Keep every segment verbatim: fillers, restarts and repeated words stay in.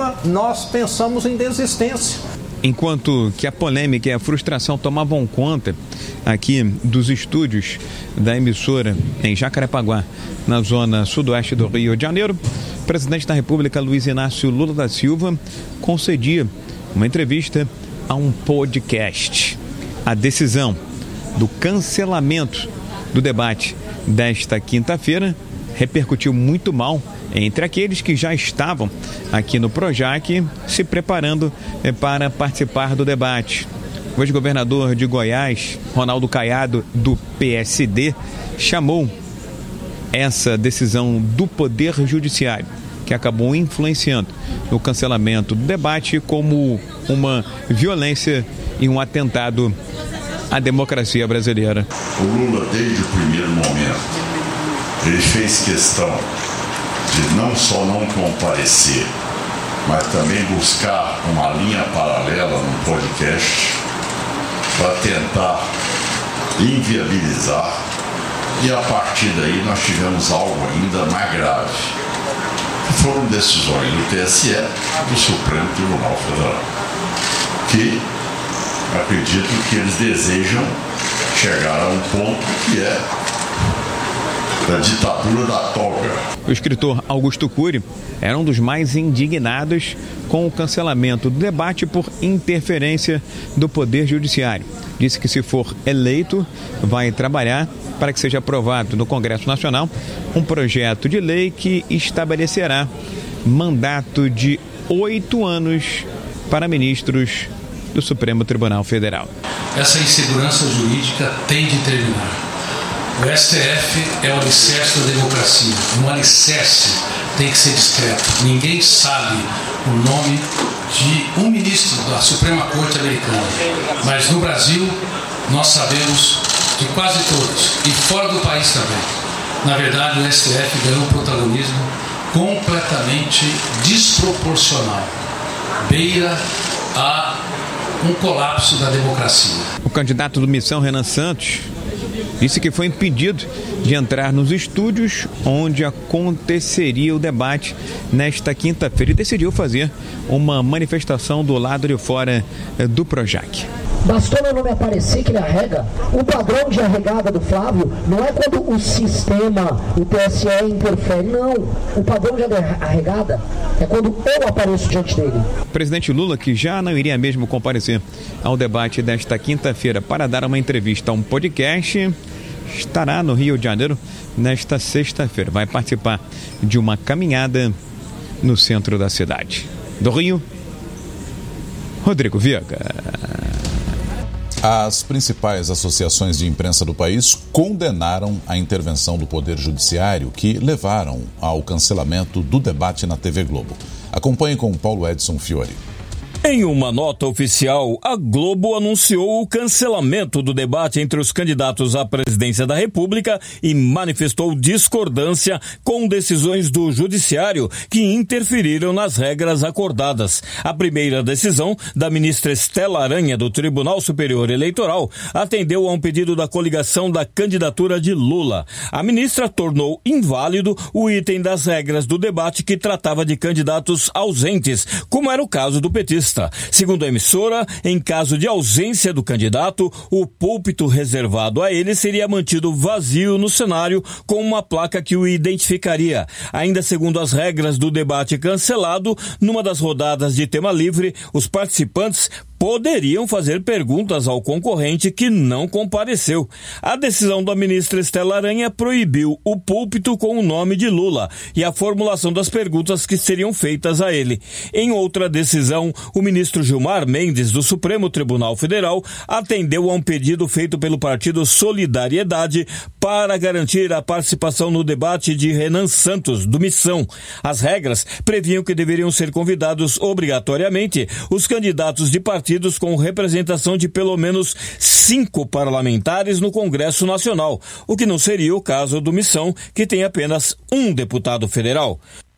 Lula, nós pensamos em desistência. Enquanto que a polêmica e a frustração tomavam conta aqui dos estúdios da emissora em Jacarepaguá, na zona sudoeste do Rio de Janeiro, o presidente da República, Luiz Inácio Lula da Silva, concedia uma entrevista a um podcast. A decisão do cancelamento do debate desta quinta-feira repercutiu muito mal entre aqueles que já estavam aqui no Projac se preparando para participar do debate. O ex-governador de Goiás, Ronaldo Caiado, do P S D, chamou essa decisão do Poder Judiciário, que acabou influenciando no cancelamento do debate, como uma violência e um atentado à democracia brasileira. O Lula, desde o primeiro momento, ele fez questão de não só não comparecer, mas também buscar uma linha paralela no podcast para tentar inviabilizar, e a partir daí nós tivemos algo ainda mais grave, que foram decisões do T S E, do Supremo Tribunal Federal, que acredito que eles desejam chegar a um ponto que é da ditadura da toga. O escritor Augusto Cury era um dos mais indignados com o cancelamento do debate por interferência do Poder Judiciário. Disse que, se for eleito, vai trabalhar para que seja aprovado no Congresso Nacional um projeto de lei que estabelecerá mandato de oito anos para ministros do Supremo Tribunal Federal. Essa insegurança jurídica tem de terminar. O S T F é o alicerce da democracia. Um alicerce tem que ser discreto. Ninguém sabe o nome de um ministro da Suprema Corte Americana. Mas no Brasil, nós sabemos de quase todos. E fora do país também. Na verdade, o S T F ganhou um protagonismo completamente desproporcional. Beira a um colapso da democracia. O candidato do Missão, Renan Santos, disse que foi impedido de entrar nos estúdios onde aconteceria o debate nesta quinta-feira e decidiu fazer uma manifestação do lado de fora do Projac. Bastou meu nome aparecer que ele arrega. O padrão de arregada do Flávio não é quando o sistema, o T S E interfere, não. O padrão de arregada é quando eu apareço diante dele. O presidente Lula, que já não iria mesmo comparecer ao debate desta quinta-feira para dar uma entrevista a um podcast, estará no Rio de Janeiro nesta sexta-feira. Vai participar de uma caminhada no centro da cidade. Do Rio, Rodrigo Viega. As principais associações de imprensa do país condenaram a intervenção do Poder Judiciário que levaram ao cancelamento do debate na T V Globo. Acompanhe com Paulo Edson Fiore. Em uma nota oficial, a Globo anunciou o cancelamento do debate entre os candidatos à presidência da República e manifestou discordância com decisões do Judiciário que interferiram nas regras acordadas. A primeira decisão, da ministra Estela Aranha, do Tribunal Superior Eleitoral, atendeu a um pedido da coligação da candidatura de Lula. A ministra tornou inválido o item das regras do debate que tratava de candidatos ausentes, como era o caso do petista. Segundo a emissora, em caso de ausência do candidato, o púlpito reservado a ele seria mantido vazio no cenário com uma placa que o identificaria. Ainda segundo as regras do debate cancelado, numa das rodadas de tema livre, os participantes poderiam fazer perguntas ao concorrente que não compareceu. A decisão da ministra Estela Aranha proibiu o púlpito com o nome de Lula e a formulação das perguntas que seriam feitas a ele. Em outra decisão, o ministro Gilmar Mendes, do Supremo Tribunal Federal, atendeu a um pedido feito pelo partido Solidariedade para garantir a participação no debate de Renan Santos, do Missão. As regras previam que deveriam ser convidados obrigatoriamente os candidatos de partidos com representação de pelo menos cinco parlamentares no Congresso Nacional, o que não seria o caso do Missão, que tem apenas um deputado federal.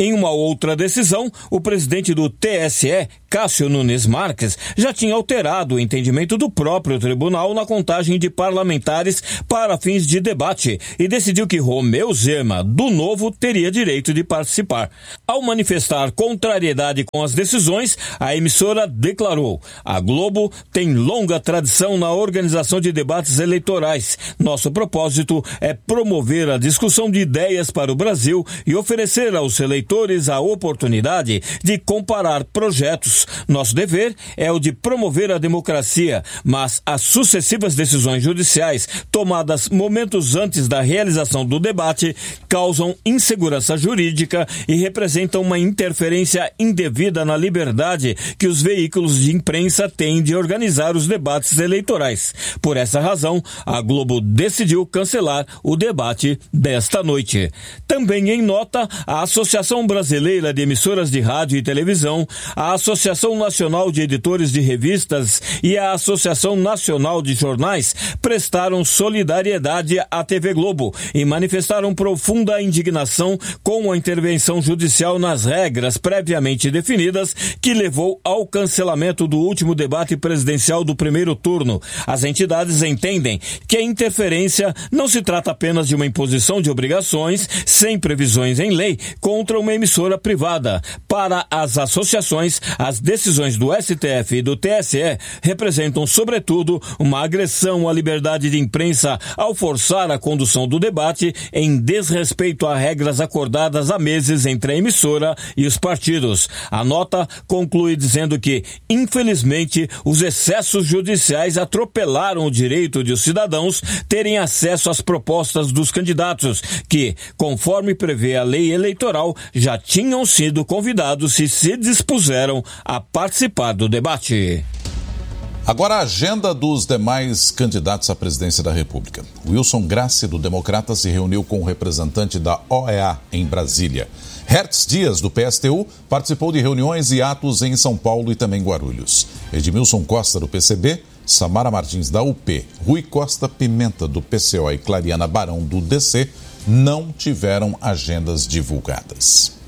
Em uma outra decisão, o presidente do T S E, Cássio Nunes Marques, já tinha alterado o entendimento do próprio tribunal na contagem de parlamentares para fins de debate e decidiu que Romeu Zema, do Novo, teria direito de participar. Ao manifestar contrariedade com as decisões, a emissora declarou: a Globo tem longa tradição na organização de debates eleitorais. Nosso propósito é promover a discussão de ideias para o Brasil e oferecer aos eleitores a oportunidade de comparar projetos. Nosso dever é o de promover a democracia, mas as sucessivas decisões judiciais tomadas momentos antes da realização do debate causam insegurança jurídica e representam uma interferência indevida na liberdade que os veículos de imprensa têm de organizar os debates eleitorais. Por essa razão, a Globo decidiu cancelar o debate desta noite. Também em nota, a Associação Brasileira de Emissoras de Rádio e Televisão, a Associação Nacional de Editores de Revistas e a Associação Nacional de Jornais prestaram solidariedade à T V Globo e manifestaram profunda indignação com a intervenção judicial nas regras previamente definidas que levou ao cancelamento do último debate presidencial do primeiro turno. As entidades entendem que a interferência não se trata apenas de uma imposição de obrigações sem previsões em lei contra uma emissora privada. Para as associações, as decisões do S T F e do T S E representam, sobretudo, uma agressão à liberdade de imprensa ao forçar a condução do debate em desrespeito a regras acordadas há meses entre a emissora e os partidos. A nota conclui dizendo que, infelizmente, os excessos judiciais atropelaram o direito de os cidadãos terem acesso às propostas dos candidatos, que, conforme prevê a lei eleitoral, já tinham sido convidados e se dispuseram a participar do debate. Agora a agenda dos demais candidatos à presidência da República. Wilson Grassi, do Democrata, se reuniu com o representante da O E A em Brasília. Hertz Dias, do P S T U, participou de reuniões e atos em São Paulo e também Guarulhos. Edmilson Costa, do P C B, Samara Martins, da U P, Rui Costa Pimenta, do P C O e Clariana Barão, do D C, não tiveram agendas divulgadas.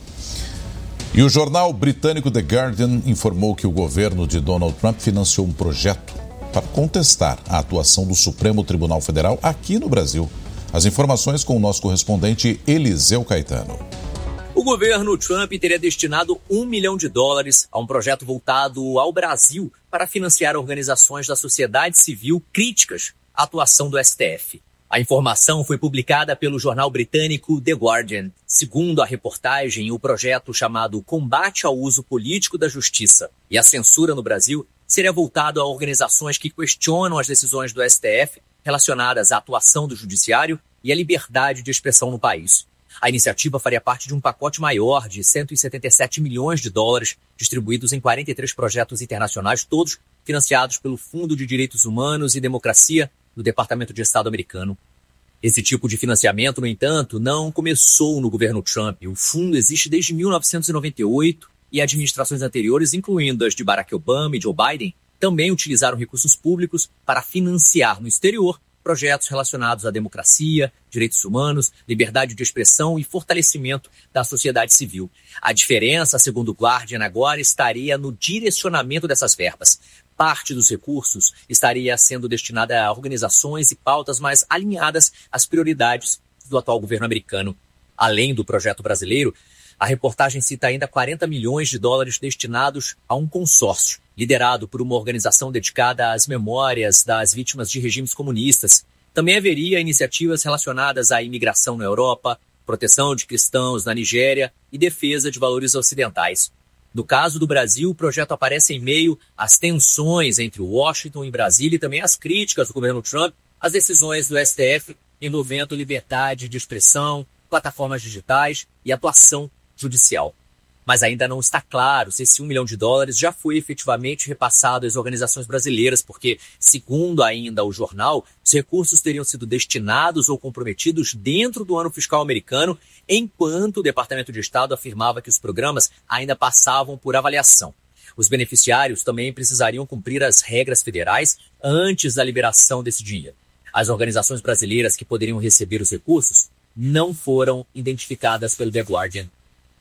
E o jornal britânico The Guardian informou que o governo de Donald Trump financiou um projeto para contestar a atuação do Supremo Tribunal Federal aqui no Brasil. As informações com o nosso correspondente Eliseu Caetano. O governo Trump teria destinado um milhão de dólares a um projeto voltado ao Brasil para financiar organizações da sociedade civil críticas à atuação do S T F. A informação foi publicada pelo jornal britânico The Guardian. Segundo a reportagem, o projeto chamado Combate ao Uso Político da Justiça e a Censura no Brasil seria voltado a organizações que questionam as decisões do S T F relacionadas à atuação do judiciário e à liberdade de expressão no país. A iniciativa faria parte de um pacote maior de cento e setenta e sete milhões de dólares, distribuídos em quarenta e três projetos internacionais, todos financiados pelo Fundo de Direitos Humanos e Democracia do Departamento de Estado americano. Esse tipo de financiamento, no entanto, não começou no governo Trump. O fundo existe desde mil novecentos e noventa e oito e administrações anteriores, incluindo as de Barack Obama e Joe Biden, também utilizaram recursos públicos para financiar no exterior projetos relacionados à democracia, direitos humanos, liberdade de expressão e fortalecimento da sociedade civil. A diferença, segundo o Guardian, agora estaria no direcionamento dessas verbas. Parte dos recursos estaria sendo destinada a organizações e pautas mais alinhadas às prioridades do atual governo americano. Além do projeto brasileiro, a reportagem cita ainda quarenta milhões de dólares destinados a um consórcio, liderado por uma organização dedicada às memórias das vítimas de regimes comunistas. Também haveria iniciativas relacionadas à imigração na Europa, proteção de cristãos na Nigéria e defesa de valores ocidentais. No caso do Brasil, o projeto aparece em meio às tensões entre Washington e Brasília e também às críticas do governo Trump às decisões do S T F envolvendo liberdade de expressão, plataformas digitais e atuação judicial. Mas ainda não está claro se esse um milhão de dólares já foi efetivamente repassado às organizações brasileiras, porque, segundo ainda o jornal, os recursos teriam sido destinados ou comprometidos dentro do ano fiscal americano, enquanto o Departamento de Estado afirmava que os programas ainda passavam por avaliação. Os beneficiários também precisariam cumprir as regras federais antes da liberação desse dinheiro. As organizações brasileiras que poderiam receber os recursos não foram identificadas pelo The Guardian.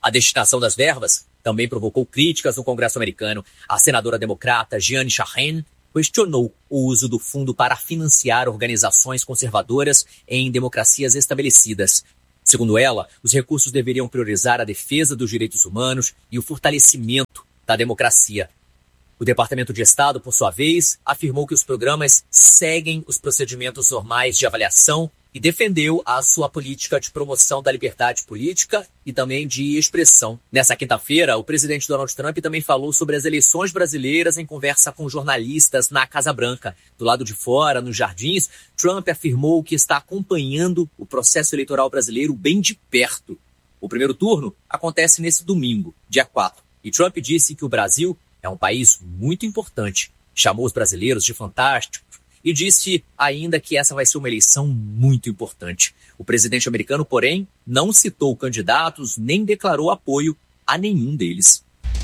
A destinação das verbas também provocou críticas no Congresso americano. A senadora democrata Jeanne Shaheen questionou o uso do fundo para financiar organizações conservadoras em democracias estabelecidas. Segundo ela, os recursos deveriam priorizar a defesa dos direitos humanos e o fortalecimento da democracia. O Departamento de Estado, por sua vez, afirmou que os programas seguem os procedimentos normais de avaliação e defendeu a sua política de promoção da liberdade política e também de expressão. Nessa quinta-feira, o presidente Donald Trump também falou sobre as eleições brasileiras em conversa com jornalistas na Casa Branca. Do lado de fora, nos jardins, Trump afirmou que está acompanhando o processo eleitoral brasileiro bem de perto. O primeiro turno acontece nesse domingo, dia quatro, e Trump disse que o Brasil é um país muito importante. Chamou os brasileiros de fantásticos e disse ainda que essa vai ser uma eleição muito importante. O presidente americano, porém, não citou candidatos nem declarou apoio a nenhum deles.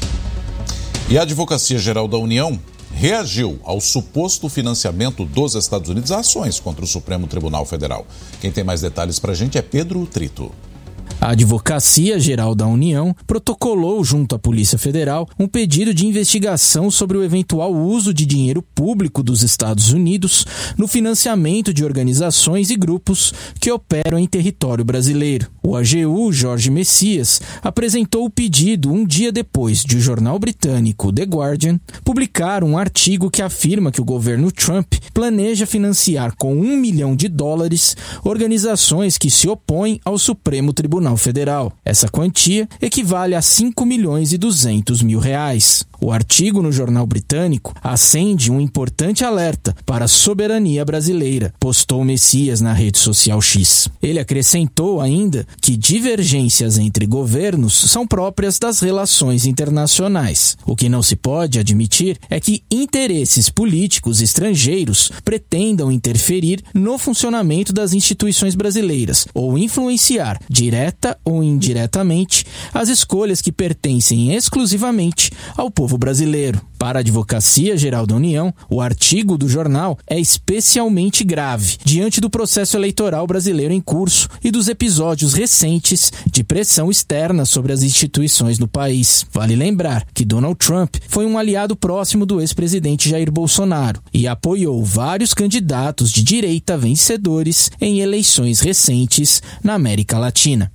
E a Advocacia Geral da União reagiu ao suposto financiamento dos Estados Unidos a ações contra o Supremo Tribunal Federal. Quem tem mais detalhes para a gente é Pedro Trito. A Advocacia Geral da União protocolou junto à Polícia Federal um pedido de investigação sobre o eventual uso de dinheiro público dos Estados Unidos no financiamento de organizações e grupos que operam em território brasileiro. O A G U, Jorge Messias, apresentou o pedido um dia depois de o jornal britânico The Guardian publicar um artigo que afirma que o governo Trump planeja financiar com um milhão de dólares organizações que se opõem ao Supremo Tribunal Federal. Essa quantia equivale a cinco milhões e duzentos mil reais. O artigo no jornal britânico acende um importante alerta para a soberania brasileira, postou Messias na rede social X. Ele acrescentou ainda que divergências entre governos são próprias das relações internacionais. O que não se pode admitir é que interesses políticos estrangeiros pretendam interferir no funcionamento das instituições brasileiras ou influenciar direta ou indiretamente as escolhas que pertencem exclusivamente ao povo brasileiro. Para a Advocacia Geral da União, o artigo do jornal é especialmente grave diante do processo eleitoral brasileiro em curso e dos episódios recentes de pressão externa sobre as instituições no país. Vale lembrar que Donald Trump foi um aliado próximo do ex-presidente Jair Bolsonaro e apoiou vários candidatos de direita vencedores em eleições recentes na América Latina.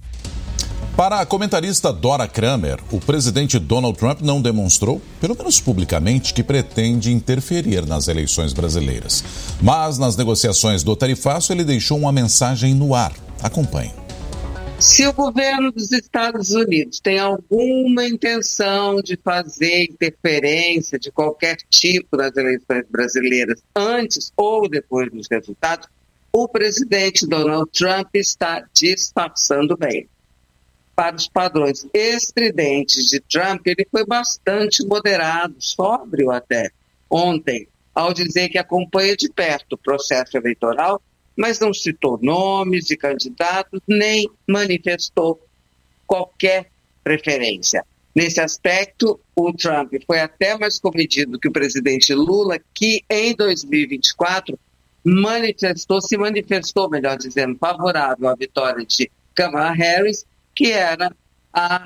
Para a comentarista Dora Kramer, o presidente Donald Trump não demonstrou, pelo menos publicamente, que pretende interferir nas eleições brasileiras. Mas nas negociações do tarifaço ele deixou uma mensagem no ar. Acompanhe. Se o governo dos Estados Unidos tem alguma intenção de fazer interferência de qualquer tipo nas eleições brasileiras antes ou depois dos resultados, o presidente Donald Trump está disfarçando bem. Para os padrões estridentes de Trump, ele foi bastante moderado, sóbrio até, ontem, ao dizer que acompanha de perto o processo eleitoral, mas não citou nomes de candidatos, nem manifestou qualquer preferência. Nesse aspecto, o Trump foi até mais comedido que o presidente Lula, que em dois mil e vinte e quatro manifestou, se manifestou, melhor dizendo, favorável à vitória de Kamala Harris, que era a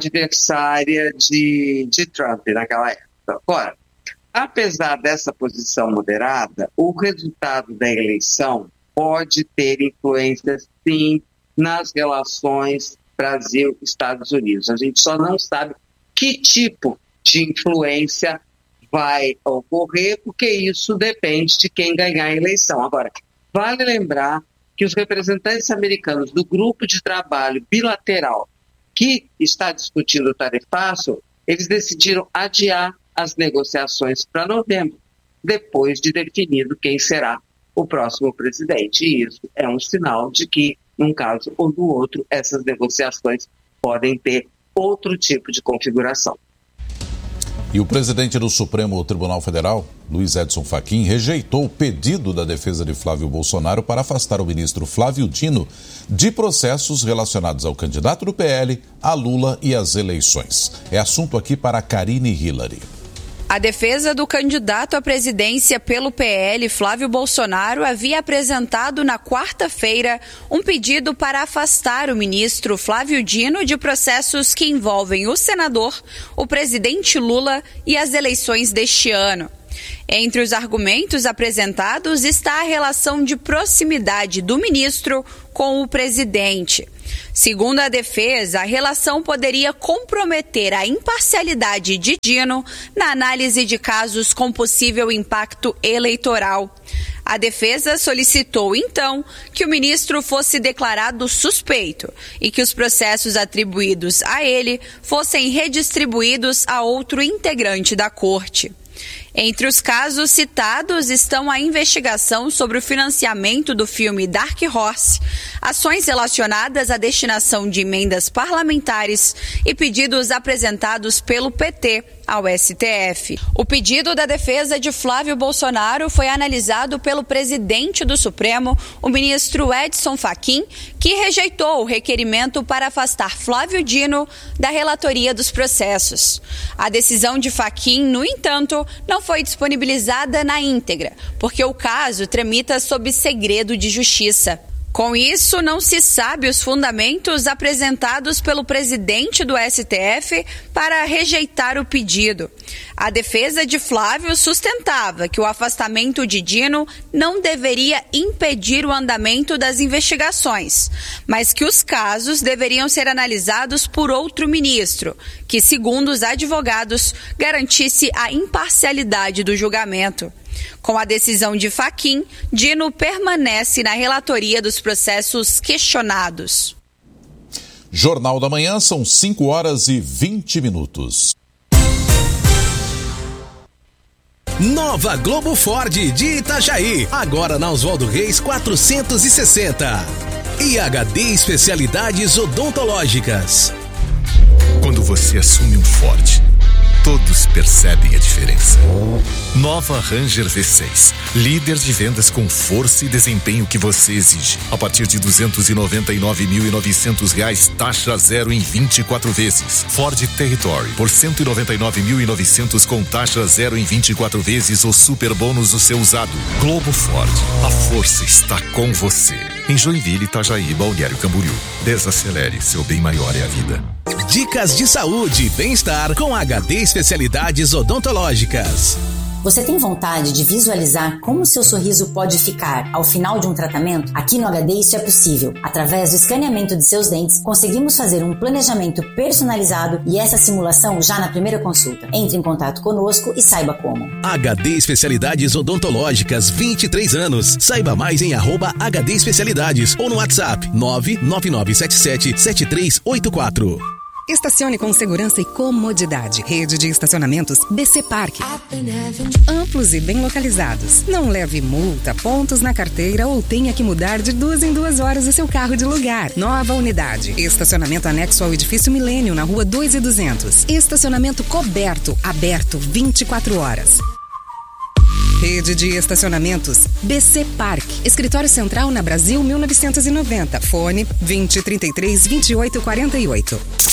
adversária de, de Trump naquela época. Agora, apesar dessa posição moderada, o resultado da eleição pode ter influência, sim, nas relações Brasil-Estados Unidos. A gente só não sabe que tipo de influência vai ocorrer, porque isso depende de quem ganhar a eleição. Agora, vale lembrar que os representantes americanos do grupo de trabalho bilateral que está discutindo o tarifaço, eles decidiram adiar as negociações para novembro, depois de definido quem será o próximo presidente. E isso é um sinal de que, num caso ou no outro, essas negociações podem ter outro tipo de configuração. E o presidente do Supremo Tribunal Federal, Luiz Edson Fachin, rejeitou o pedido da defesa de Flávio Bolsonaro para afastar o ministro Flávio Dino de processos relacionados ao candidato do P L, a Lula e às eleições. É assunto aqui para a Karine Hillary. A defesa do candidato à presidência pelo P L, Flávio Bolsonaro, havia apresentado na quarta-feira um pedido para afastar o ministro Flávio Dino de processos que envolvem o senador, o presidente Lula e as eleições deste ano. Entre os argumentos apresentados está a relação de proximidade do ministro com o presidente. Segundo a defesa, a relação poderia comprometer a imparcialidade de Dino na análise de casos com possível impacto eleitoral. A defesa solicitou, então, que o ministro fosse declarado suspeito e que os processos atribuídos a ele fossem redistribuídos a outro integrante da corte. Entre os casos citados estão a investigação sobre o financiamento do filme Dark Horse, ações relacionadas à destinação de emendas parlamentares e pedidos apresentados pelo P T ao S T F. O pedido da defesa de Flávio Bolsonaro foi analisado pelo presidente do Supremo, o ministro Edson Fachin, que rejeitou o requerimento para afastar Flávio Dino da relatoria dos processos. A decisão de Fachin, no entanto, não foi disponibilizada na íntegra, porque o caso tramita sob segredo de justiça. Com isso, não se sabe os fundamentos apresentados pelo presidente do S T F para rejeitar o pedido. A defesa de Flávio sustentava que o afastamento de Dino não deveria impedir o andamento das investigações, mas que os casos deveriam ser analisados por outro ministro, que, segundo os advogados, garantisse a imparcialidade do julgamento. Com a decisão de Fachin, Dino permanece na relatoria dos processos questionados. Jornal da Manhã, são cinco horas e vinte minutos. Nova Globo Ford de Itajaí, agora na Oswaldo Reis quatrocentos e sessenta. E H D Especialidades Odontológicas. Quando você assume um Ford, todos percebem a diferença. Nova Ranger V seis, líder de vendas com força e desempenho que você exige. A partir de duzentos e noventa e nove mil e novecentos reais, taxa zero em vinte e quatro vezes. Ford Territory, por cento e noventa e nove mil e novecentos com taxa zero em vinte e quatro vezes ou super bônus do seu usado. Globo Ford, a força está com você. Em Joinville, Itajaí, Balneário Camboriú. Desacelere, seu bem maior é a vida. Dicas de saúde e bem-estar com H D Especialidades Odontológicas. Você tem vontade de visualizar como o seu sorriso pode ficar ao final de um tratamento? Aqui no H D isso é possível. Através do escaneamento de seus dentes, conseguimos fazer um planejamento personalizado e essa simulação já na primeira consulta. Entre em contato conosco e saiba como. H D Especialidades Odontológicas, vinte e três anos. Saiba mais em arroba H D Especialidades ou no WhatsApp nove nove nove sete sete sete três oito quatro. Estacione com segurança e comodidade. Rede de estacionamentos B C Park. Amplos e bem localizados. Não leve multa, pontos na carteira ou tenha que mudar de duas em duas horas o seu carro de lugar. Nova unidade. Estacionamento anexo ao edifício Milênio, na rua dois e duzentos. Estacionamento coberto, aberto vinte e quatro horas. Rede de estacionamentos B C Park. Escritório Central na Brasil mil novecentos e noventa. Fone vinte, trinta e três, vinte e oito, quarenta e oito.